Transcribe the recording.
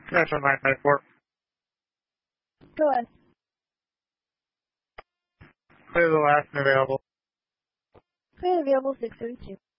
National 954. Go ahead. Clear the last and available. Clear available 632.